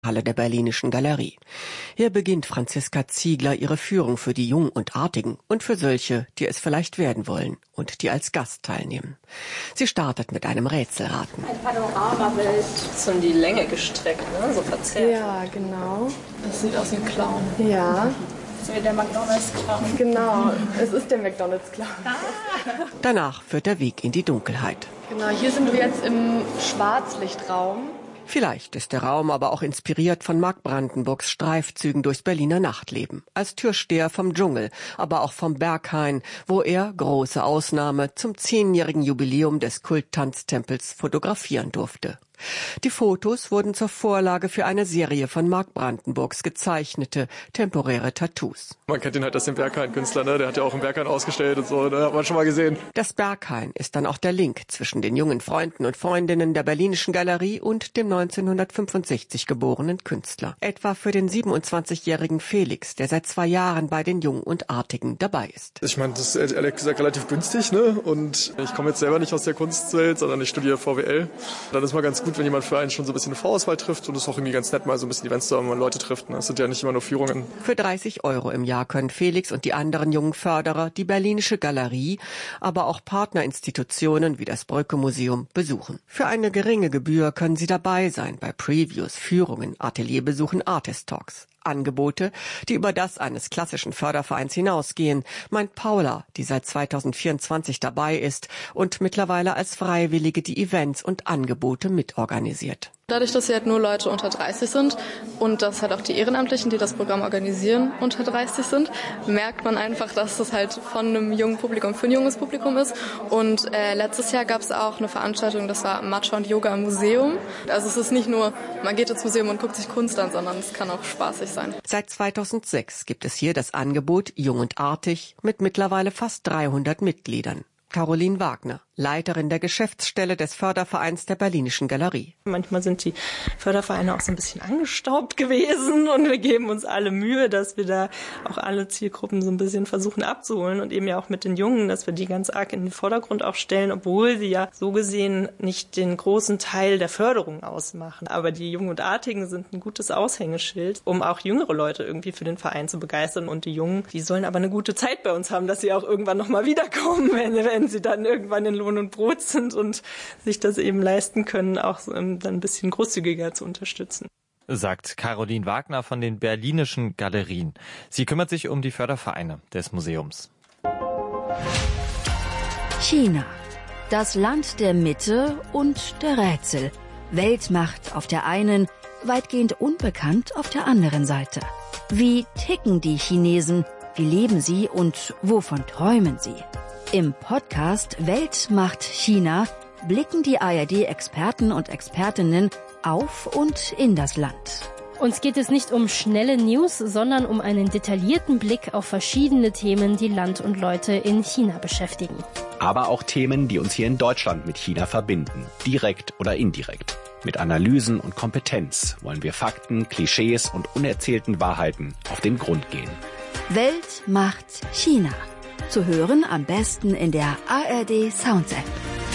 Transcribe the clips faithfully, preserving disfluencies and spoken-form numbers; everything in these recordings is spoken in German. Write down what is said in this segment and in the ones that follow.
Halle der Berlinischen Galerie. Hier beginnt Franziska Ziegler ihre Führung für die Jungen und Artigen und für solche, die es vielleicht werden wollen und die als Gast teilnehmen. Sie startet mit einem Rätselraten. Ein Panoramabild. So in die Länge gestreckt, ne? So verzerrt. Ja, genau. Das sieht aus wie ein Clown. Ja. So wie der McDonald's-Clown. Genau, es ist der McDonald's-Clown. Ah. Danach führt der Weg in die Dunkelheit. Genau, hier sind wir jetzt im Schwarzlichtraum. Vielleicht ist der Raum aber auch inspiriert von Marc Brandenburgs Streifzügen durchs Berliner Nachtleben. Als Türsteher vom Dschungel, aber auch vom Berghain, wo er, große Ausnahme, zum zehnjährigen Jubiläum des Kulttanztempels fotografieren durfte. Die Fotos wurden zur Vorlage für eine Serie von Marc Brandenburgs gezeichnete, temporäre Tattoos. Man kennt ihn halt als den Berghain-Künstler, ne? Der hat ja auch im Berghain ausgestellt und so, da hat man schon mal gesehen. Das Berghain ist dann auch der Link zwischen den jungen Freunden und Freundinnen der Berlinischen Galerie und dem neunzehnhundertfünfundsechzig geborenen Künstler. Etwa für den siebenundzwanzigjährigen Felix, der seit zwei Jahren bei den Jungen und Artigen dabei ist. Ich meine, das ist ehrlich gesagt relativ günstig, ne? Und ich komme jetzt selber nicht aus der Kunstwelt, sondern ich studiere V W L. Dann ist mal ganz gut, wenn jemand für einen schon so ein bisschen eine Vorauswahl trifft, und es ist auch irgendwie ganz nett, mal so ein bisschen Events da, wo man Leute trifft. Ne? Das sind ja nicht immer nur Führungen. Für dreißig Euro im Jahr können Felix und die anderen jungen Förderer die Berlinische Galerie, aber auch Partnerinstitutionen wie das Brücke-Museum besuchen. Für eine geringe Gebühr können sie dabei sein bei Previews, Führungen, Atelierbesuchen, Artist Talks. Angebote, die über das eines klassischen Fördervereins hinausgehen, meint Paula, die seit zweitausendvierundzwanzig dabei ist und mittlerweile als Freiwillige die Events und Angebote mitorganisiert. Dadurch, dass hier halt nur Leute unter dreißig sind und dass halt auch die Ehrenamtlichen, die das Programm organisieren, unter dreißig sind, merkt man einfach, dass es halt von einem jungen Publikum für ein junges Publikum ist. Und äh, letztes Jahr gab es auch eine Veranstaltung, das war Matcha und Yoga im Museum. Also es ist nicht nur, man geht ins Museum und guckt sich Kunst an, sondern es kann auch spaßig sein. Seit zweitausendsechs gibt es hier das Angebot Jung und Artig mit mittlerweile fast dreihundert Mitgliedern. Caroline Wagner, Leiterin der Geschäftsstelle des Fördervereins der Berlinischen Galerie. Manchmal sind die Fördervereine auch so ein bisschen angestaubt gewesen und wir geben uns alle Mühe, dass wir da auch alle Zielgruppen so ein bisschen versuchen abzuholen und eben ja auch mit den Jungen, dass wir die ganz arg in den Vordergrund auch stellen, obwohl sie ja so gesehen nicht den großen Teil der Förderung ausmachen. Aber die Jungen und Artigen sind ein gutes Aushängeschild, um auch jüngere Leute irgendwie für den Verein zu begeistern. Und die Jungen, die sollen aber eine gute Zeit bei uns haben, dass sie auch irgendwann nochmal wiederkommen, wenn, wenn sie dann irgendwann in Lohn und Brot sind und sich das eben leisten können, auch dann ein bisschen großzügiger zu unterstützen. Sagt Caroline Wagner von den Berlinischen Galerien. Sie kümmert sich um die Fördervereine des Museums. China. Das Land der Mitte und der Rätsel. Weltmacht auf der einen, weitgehend unbekannt auf der anderen Seite. Wie ticken die Chinesen? Wie leben sie und wovon träumen sie? Im Podcast Weltmacht China blicken die A R D-Experten und Expertinnen auf und in das Land. Uns geht es nicht um schnelle News, sondern um einen detaillierten Blick auf verschiedene Themen, die Land und Leute in China beschäftigen. Aber auch Themen, die uns hier in Deutschland mit China verbinden, direkt oder indirekt. Mit Analysen und Kompetenz wollen wir Fakten, Klischees und unerzählten Wahrheiten auf den Grund gehen. Weltmacht China. Zu hören am besten in der A R D Sounds App.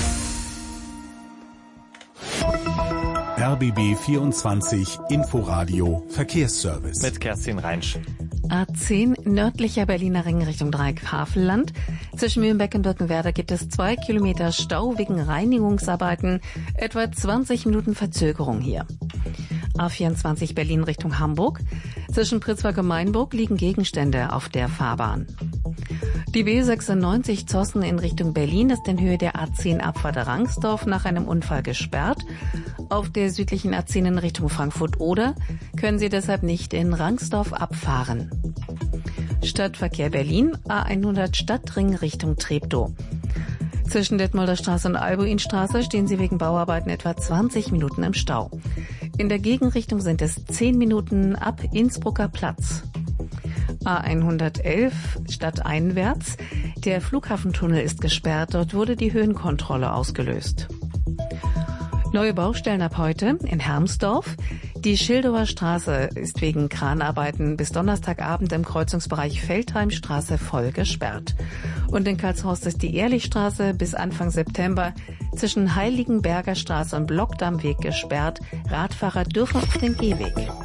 R B B vierundzwanzig Inforadio Verkehrsservice. Mit Kerstin Reinsch. A zehn nördlicher Berliner Ring Richtung Dreieck-Havelland. Zwischen Mühlenbeck und Birkenwerder gibt es zwei Kilometer Stau wegen Reinigungsarbeiten. Etwa zwanzig Minuten Verzögerung hier. A vierundzwanzig Berlin Richtung Hamburg. Zwischen Pritzwalk und Mainburg liegen Gegenstände auf der Fahrbahn. Die B sechsundneunzig Zossen in Richtung Berlin ist in Höhe der A zehn Abfahrt Rangsdorf nach einem Unfall gesperrt. Auf der südlichen A zehn in Richtung Frankfurt-Oder können Sie deshalb nicht in Rangsdorf abfahren. Stadtverkehr Berlin, A hundert Stadtring Richtung Treptow. Zwischen Detmolder Straße und Albuinstraße stehen Sie wegen Bauarbeiten etwa zwanzig Minuten im Stau. In der Gegenrichtung sind es zehn Minuten ab Innsbrucker Platz. A hundertelf stadteinwärts. Der Flughafentunnel ist gesperrt. Dort wurde die Höhenkontrolle ausgelöst. Neue Baustellen ab heute in Hermsdorf. Die Schildower Straße ist wegen Kranarbeiten bis Donnerstagabend im Kreuzungsbereich Feldheimstraße voll gesperrt. Und in Karlshorst ist die Ehrlichstraße bis Anfang September zwischen Heiligenberger Straße und Blockdammweg gesperrt. Radfahrer dürfen auf den Gehweg.